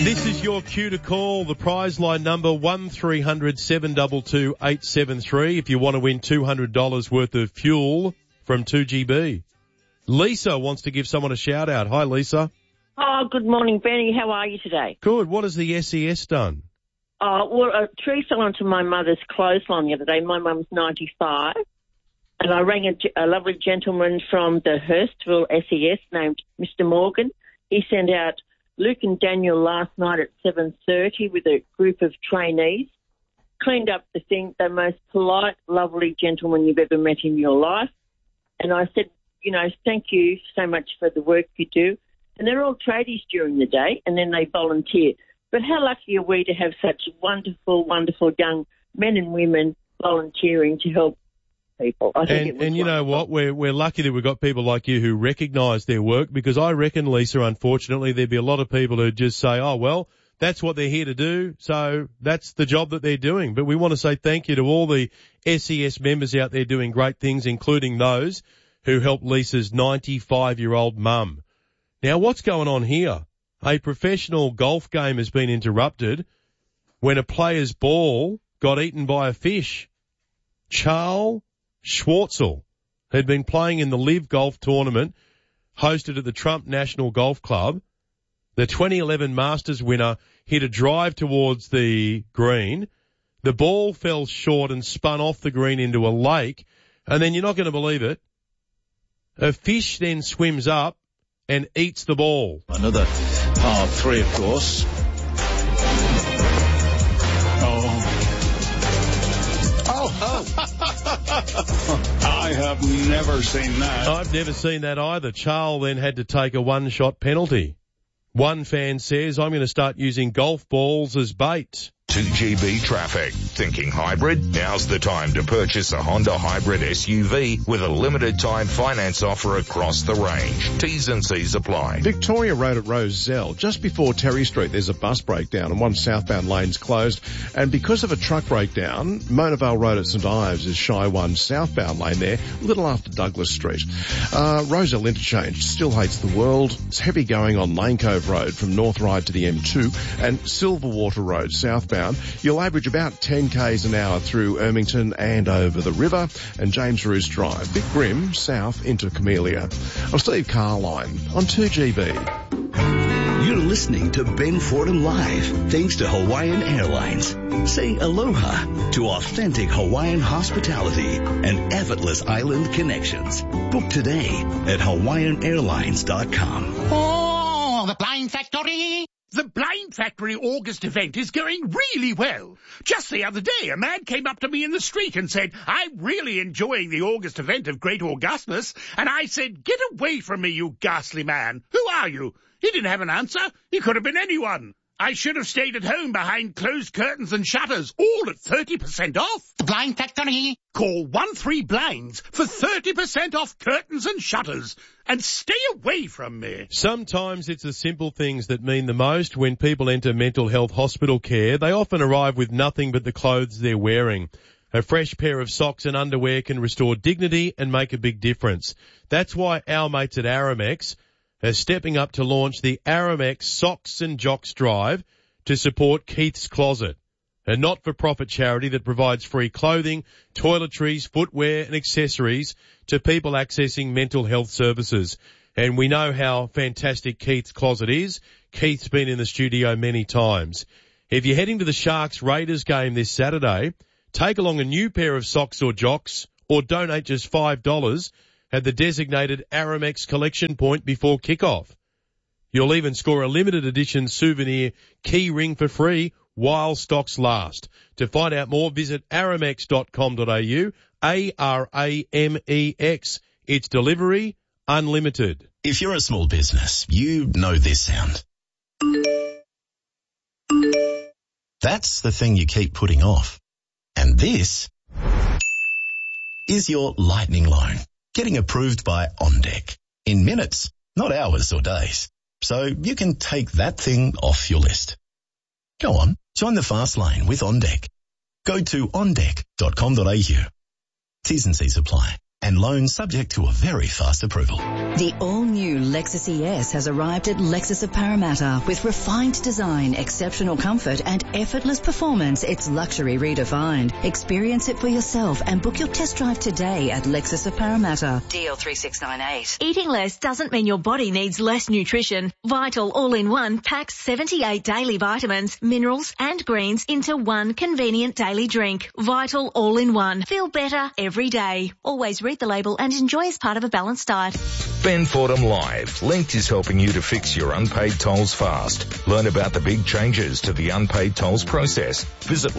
This is your cue to call. The prize line number 1300 722 873 if you want to win $200 worth of fuel from 2GB. Lisa wants to give someone a shout out. Hi, Lisa. Oh, good morning, Benny. How are you today? Good. What has the SES done? Well, a tree fell onto my mother's clothesline the other day. My mum's 95. And I rang a lovely gentleman from the Hurstville SES named Mr. Morgan. He sent out Luke and Daniel last night at 7:30 with a group of trainees, cleaned up the thing, the most polite, lovely gentleman you've ever met in your life. And I said, thank you so much for the work you do. And they're all tradies during the day, and then they volunteer. But how lucky are we to have such wonderful, wonderful young men and women volunteering to help people. And you know what? We're lucky that we've got people like you who recognise their work, because I reckon, Lisa, unfortunately, there'd be a lot of people who just say, oh, well, that's what they're here to do, so that's the job that they're doing. But we want to say thank you to all the SES members out there doing great things, including those who helped Lisa's 95-year-old mum. Now, what's going on here? A professional golf game has been interrupted when a player's ball got eaten by a fish. Charles Schwartzel had been playing in the Live Golf Tournament hosted at the Trump National Golf Club. The 2011 Masters winner hit a drive towards the green. The ball fell short and spun off the green into a lake. And then you're not going to believe it. A fish then swims up and eats the ball. Another par 3, of course. I have never seen that. I've never seen that either. Charles then had to take a one-shot penalty. One fan says, I'm going to start using golf balls as bait. 2GB traffic. Thinking hybrid? Now's the time to purchase a Honda hybrid SUV with a limited time finance offer across the range. T's and C's apply. Victoria Road at Rozelle, just before Terry Street, there's a bus breakdown and one southbound lane's closed. And because of a truck breakdown, Mona Vale Road at St Ives is shy one southbound lane there, a little after Douglas Street. Rozelle Interchange still hates the world. It's heavy going on Lane Cove Road from North Ryde to the M2 and Silverwater Road southbound. You'll average about 10 k's an hour through Ermington and over the river, and James Roos Drive, Big Grim, south into Camellia. I'm Steve Carline on 2GB. You're listening to Ben Fordham Live, thanks to Hawaiian Airlines. Say aloha to authentic Hawaiian hospitality and effortless island connections. Book today at hawaiianairlines.com. Oh, the Blind Factory! The Blind Factory August event is going really well. Just the other day, a man came up to me in the street and said, I'm really enjoying the August event of Great Augustus. And I said, get away from me, you ghastly man. Who are you? He didn't have an answer. He could have been anyone. I should have stayed at home behind closed curtains and shutters, all at 30% off. The Blind Factory. Call 13Blinds for 30% off curtains and shutters. And stay away from me. Sometimes it's the simple things that mean the most. When people enter mental health hospital care, they often arrive with nothing but the clothes they're wearing. A fresh pair of socks and underwear can restore dignity and make a big difference. That's why our mates at Aramex are stepping up to launch the Aramex Socks and Jocks Drive to support Keith's Closet, a not-for-profit charity that provides free clothing, toiletries, footwear and accessories to people accessing mental health services. And we know how fantastic Keith's Closet is. Keith's been in the studio many times. If you're heading to the Sharks-Raiders game this Saturday, take along a new pair of socks or jocks or donate just $5 at the designated Aramex collection point before kickoff. You'll even score a limited edition souvenir key ring for free while stocks last. To find out more, visit aramex.com.au, ARAMEX. It's delivery unlimited. If you're a small business, you know this sound. That's the thing you keep putting off. And this is your lightning loan, getting approved by OnDeck in minutes, not hours or days. So you can take that thing off your list. Go on, join the fast lane with OnDeck. Go to ondeck.com.au. T's and C's apply. and loans subject to a very fast approval. The all-new Lexus ES has arrived at Lexus of Parramatta. With refined design, exceptional comfort and effortless performance, it's luxury redefined. Experience it for yourself and book your test drive today at Lexus of Parramatta. DL 3698. Eating less doesn't mean your body needs less nutrition. Vital All-in-One packs 78 daily vitamins, minerals and greens into one convenient daily drink. Vital All-in-One. Feel better every day. Always read the label and enjoy as part of a balanced diet. Ben Fordham Live. Linked is helping you to fix your unpaid tolls fast. Learn about the big changes to the unpaid tolls process. Visit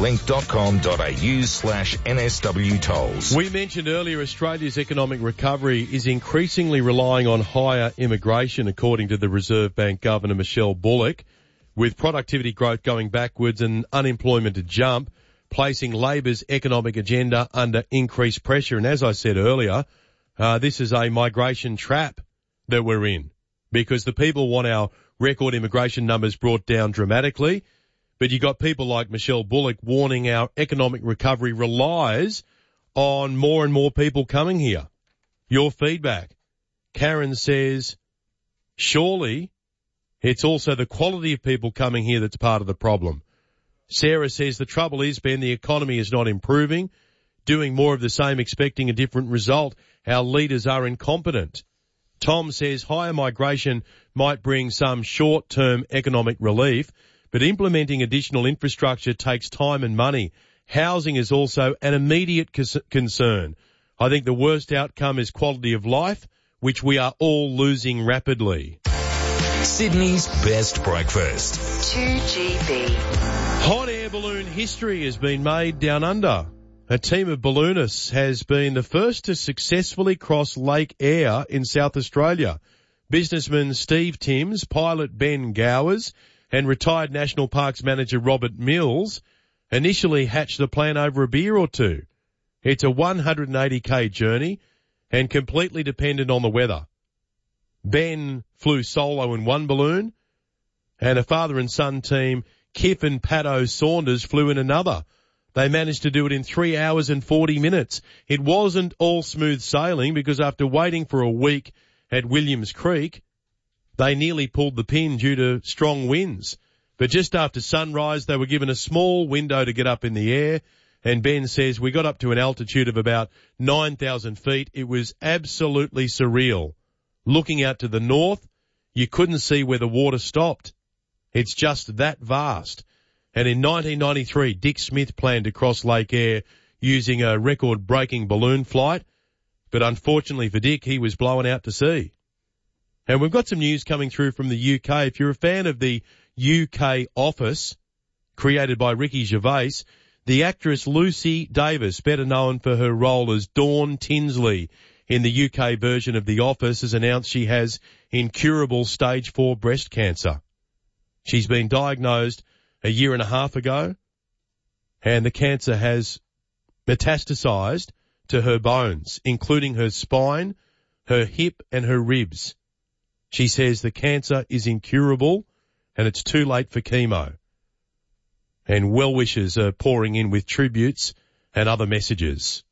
link.com.au/NSW tolls. We mentioned earlier Australia's economic recovery is increasingly relying on higher immigration, according to the Reserve Bank Governor Michelle Bullock, with productivity growth going backwards and unemployment to jump, placing Labor's economic agenda under increased pressure. And as I said earlier, this is a migration trap that we're in, because the people want our record immigration numbers brought down dramatically. But you got people like Michelle Bullock warning our economic recovery relies on more and more people coming here. Your feedback. Karen says, surely it's also the quality of people coming here that's part of the problem. Sarah says the trouble is, Ben, the economy is not improving, doing more of the same, expecting a different result. Our leaders are incompetent. Tom says higher migration might bring some short-term economic relief, but implementing additional infrastructure takes time and money. Housing is also an immediate concern. I think the worst outcome is quality of life, which we are all losing rapidly. Sydney's best breakfast. 2GB. Hot air balloon history has been made down under. A team of balloonists has been the first to successfully cross Lake Eyre in South Australia. Businessman Steve Timms, pilot Ben Gowers, and retired National Parks manager Robert Mills initially hatched the plan over a beer or two. It's a 180k journey and completely dependent on the weather. Ben flew solo in one balloon, and a father and son team, Kip and Paddo Saunders, flew in another. They managed to do it in 3 hours and 40 minutes. It wasn't all smooth sailing, because after waiting for a week at Williams Creek, they nearly pulled the pin due to strong winds. But just after sunrise, they were given a small window to get up in the air, and Ben says we got up to an altitude of about 9,000 feet. It was absolutely surreal. Looking out to the north, you couldn't see where the water stopped. It's just that vast. And in 1993, Dick Smith planned to cross Lake Eyre using a record-breaking balloon flight. But unfortunately for Dick, he was blown out to sea. And we've got some news coming through from the UK. If you're a fan of the UK Office, created by Ricky Gervais, the actress Lucy Davis, better known for her role as Dawn Tinsley in the UK version of The Office, has announced she has incurable stage 4 breast cancer. She's been diagnosed a year and a half ago, and the cancer has metastasized to her bones, including her spine, her hip and her ribs. She says the cancer is incurable and it's too late for chemo. And well-wishers are pouring in with tributes and other messages.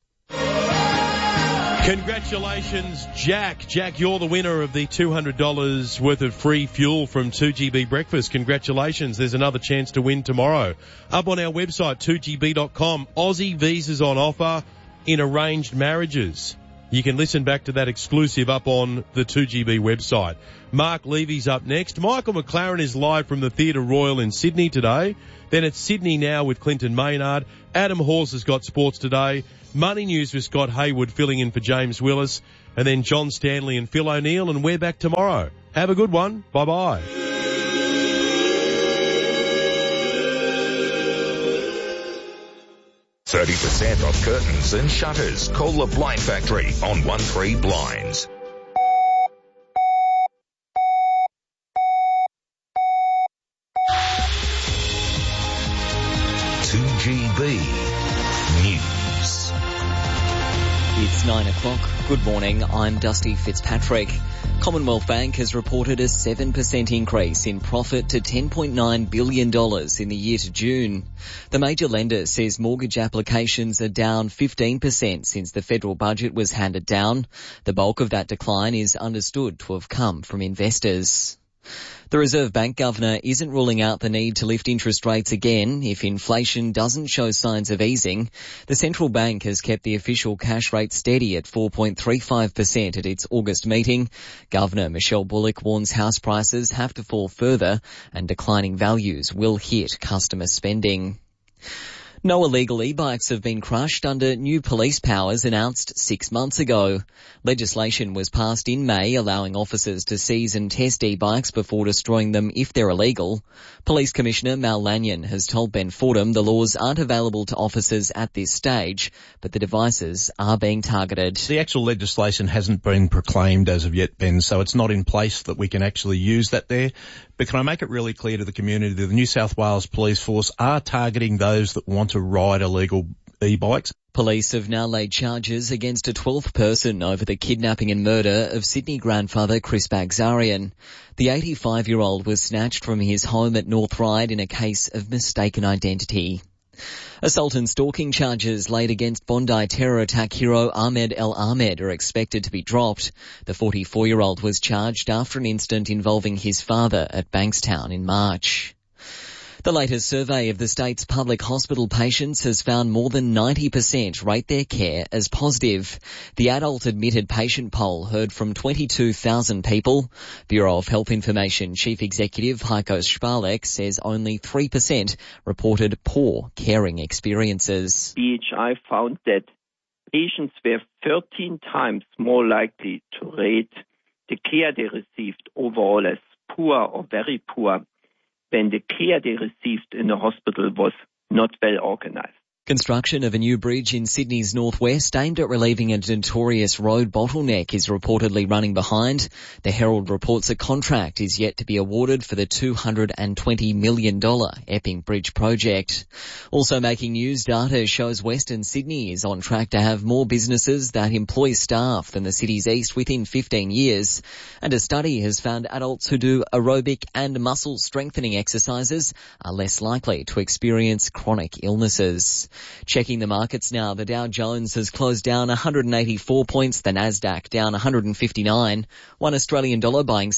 Congratulations, Jack. Jack, you're the winner of the $200 worth of free fuel from 2GB Breakfast. Congratulations. There's another chance to win tomorrow. Up on our website, 2GB.com, Aussie visas on offer in arranged marriages. You can listen back to that exclusive up on the 2GB website. Mark Levy's up next. Michael McLaren is live from the Theatre Royal in Sydney today. Then it's Sydney Now with Clinton Maynard. Adam Hawes has got sports today. Money News with Scott Hayward filling in for James Willis. And then John Stanley and Phil O'Neill, and we're back tomorrow. Have a good one. Bye-bye. 30% off curtains and shutters. Call the Blind Factory on 13 Blinds. It's 9 o'clock. Good morning. I'm Dusty Fitzpatrick. Commonwealth Bank has reported a 7% increase in profit to $10.9 billion in the year to June. The major lender says mortgage applications are down 15% since the federal budget was handed down. The bulk of that decline is understood to have come from investors. The Reserve Bank Governor isn't ruling out the need to lift interest rates again if inflation doesn't show signs of easing. The central bank has kept the official cash rate steady at 4.35% at its August meeting. Governor Michelle Bullock warns house prices have to fall further and declining values will hit customer spending. No illegal e-bikes have been crushed under new police powers announced 6 months ago. Legislation was passed in May allowing officers to seize and test e-bikes before destroying them if they're illegal. Police Commissioner Mal Lanyon has told Ben Fordham the laws aren't available to officers at this stage, but the devices are being targeted. The actual legislation hasn't been proclaimed as of yet, Ben, so it's not in place that we can actually use that there. But can I make it really clear to the community that the New South Wales Police Force are targeting those that want to ride illegal e-bikes? Police have now laid charges against a 12th person over the kidnapping and murder of Sydney grandfather Chris Bagzarian. The 85-year-old was snatched from his home at North Ryde in a case of mistaken identity. Assault and stalking charges laid against Bondi terror attack hero Ahmed El Ahmed are expected to be dropped. The 44-year-old was charged after an incident involving his father at Bankstown in March. The latest survey of the state's public hospital patients has found more than 90% rate their care as positive. The adult admitted patient poll heard from 22,000 people. Bureau of Health Information Chief Executive Heiko Spalek says only 3% reported poor caring experiences. BHI found that patients were 13 times more likely to rate the care they received overall as poor or very poor when the care they received in the hospital was not well organized. Construction of a new bridge in Sydney's northwest aimed at relieving a notorious road bottleneck is reportedly running behind. The Herald reports a contract is yet to be awarded for the $220 million Epping Bridge project. Also making news, data shows Western Sydney is on track to have more businesses that employ staff than the city's east within 15 years. And a study has found adults who do aerobic and muscle strengthening exercises are less likely to experience chronic illnesses. Checking the markets now, the Dow Jones has closed down 184 points, the Nasdaq down 159, $1 Australian buying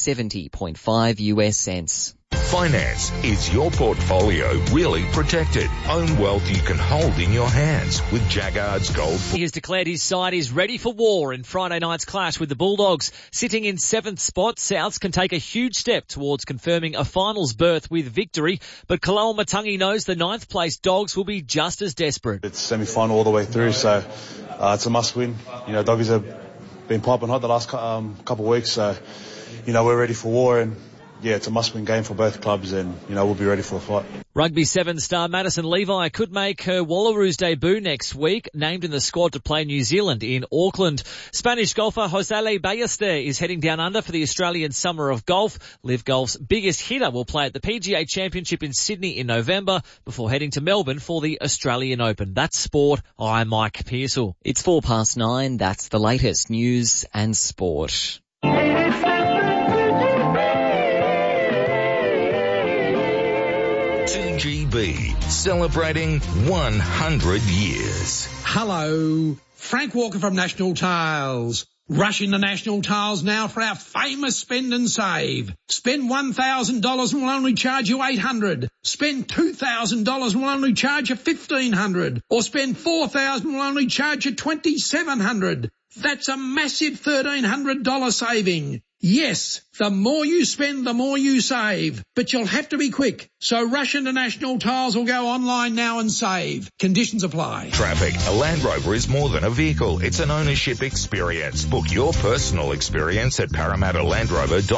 70.5 US cents. Finance. Is your portfolio really protected? Own wealth you can hold in your hands with Jaggard's Gold. He has declared his side is ready for war in Friday night's clash with the Bulldogs. Sitting in 7th spot, Souths can take a huge step towards confirming a finals berth with victory, but Kalal Matangi knows the 9th place Dogs will be just as desperate. It's semi-final all the way through, so it's a must-win. Doggies have been piping hot the last couple of weeks, so we're ready for war, and it's a must-win game for both clubs, and, we'll be ready for the fight. Rugby 7 star Madison Levi could make her Wallaroos debut next week, named in the squad to play New Zealand in Auckland. Spanish golfer Josele Ballester is heading down under for the Australian Summer of Golf. Liv Golf's biggest hitter will play at the PGA Championship in Sydney in November before heading to Melbourne for the Australian Open. That's sport. I'm Mike Pearsall. It's 9:04. That's the latest news and sport. 2GB, celebrating 100 years. Hello, Frank Walker from National Tiles. Rush into National Tiles now for our famous spend and save. Spend $1,000 and we'll only charge you $800. Spend $2,000 and we'll only charge you $1,500. Or spend $4,000 and we'll only charge you $2,700. That's a massive $1,300 saving. Yes, the more you spend, the more you save. But you'll have to be quick. So rush into National Tiles or go online now and save. Conditions apply. Traffic. A Land Rover is more than a vehicle. It's an ownership experience. Book your personal experience at parramattalandrover.com.